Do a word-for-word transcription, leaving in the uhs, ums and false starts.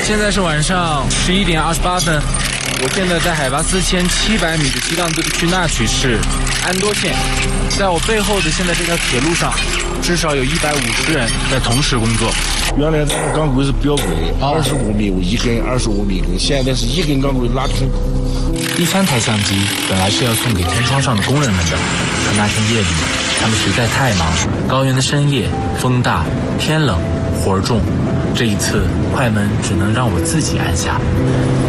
现在是晚上十一点二十八分，我现在在海拔四千七百米的西藏自治区纳曲市安多县，在我背后的现在这条铁路上，至少有一百五十人在同时工作。 原来这个钢轨是标轨，二十五米一根，二十五米一根，现在是一根钢轨拉平。 第三台相机本来是要送给天窗上的工人们的，可那天夜里，他们实在太忙，高原的深夜，风大，天冷，活儿重，这一次快门只能让我自己按下。